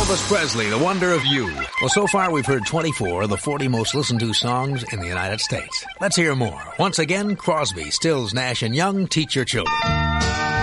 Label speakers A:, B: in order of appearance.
A: Elvis Presley, The Wonder of You. Well, so far we've heard 24 of the 40 most listened to songs in the United States. Let's hear more. Once again, Crosby, Stills, Nash & Young, Teach Your Children.